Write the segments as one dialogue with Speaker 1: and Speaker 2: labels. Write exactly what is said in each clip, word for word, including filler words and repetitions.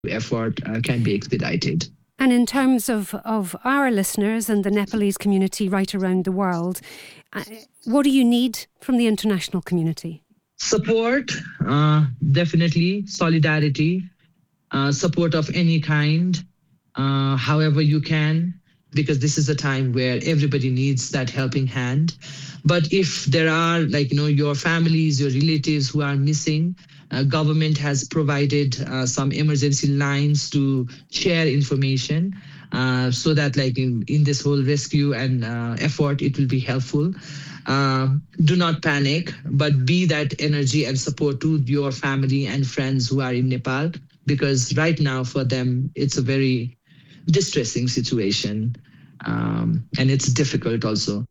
Speaker 1: effort uh, can be expedited.
Speaker 2: And in terms of, of our listeners and the Nepalese community right around the world, uh, what do you need from the international community?
Speaker 1: Support, uh, definitely, solidarity, uh, support of any kind, uh, however you can, because this is a time where everybody needs that helping hand. But if there are, like, you know, your families, your relatives who are missing, uh, government has provided uh, some emergency lines to share information uh, so that, like, in, in this whole rescue and uh, effort, it will be helpful. Uh, do not panic, but be that energy and support to your family and friends who are in Nepal, because right now for them, it's a very distressing situation, um, and it's difficult also.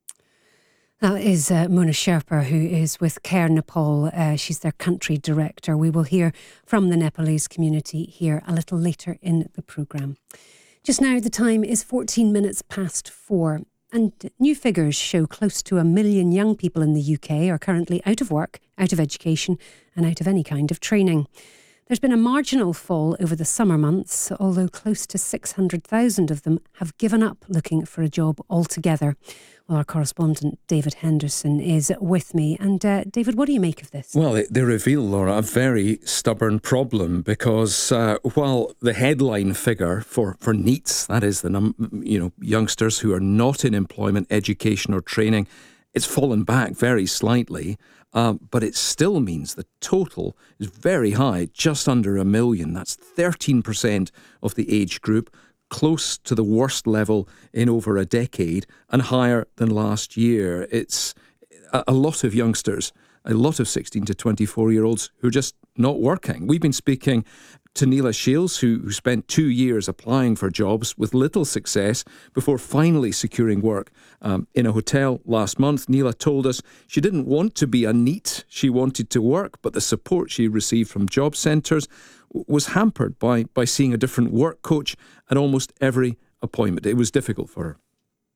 Speaker 2: That is uh, Mona Sherpa, who is with Care Nepal. Uh, she's their country director. We will hear from the Nepalese community here a little later in the programme. Just now, the time is fourteen minutes past four. And new figures show close to a million young people in the U K are currently out of work, out of education and out of any kind of training. There's been a marginal fall over the summer months, although close to six hundred thousand of them have given up looking for a job altogether. Well, our correspondent David Henderson is with me. And uh, David, what do you make of this?
Speaker 3: Well, they reveal, Laura, a very stubborn problem because uh, while the headline figure for, for NEETs, that is the num- you know youngsters who are not in employment, education or training, it's fallen back very slightly. Uh, but it still means the total is very high, just under a million. That's thirteen percent of the age group, close to the worst level in over a decade and higher than last year. It's a, a lot of youngsters, a lot of sixteen to twenty-four-year-olds who are just not working. We've been speaking to Neela Shields, who, who spent two years applying for jobs with little success before finally securing work um, in a hotel last month. Neela told us she didn't want to be a NEET. She wanted to work, but the support she received from job centres w- was hampered by, by seeing a different work coach at almost every appointment. It was difficult for her.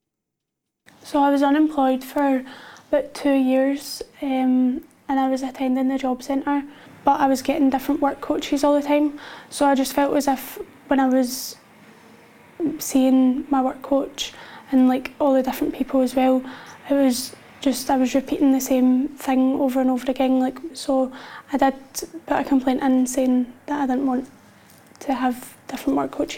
Speaker 4: So I was unemployed for about two years um, and I was attending the job centre. But I was getting different work coaches all the time, so I just felt as if when I was seeing my work coach and like all the different people as well, it was just I was repeating the same thing over and over again. Like so, I did put a complaint in saying that I didn't want to have different work coaches.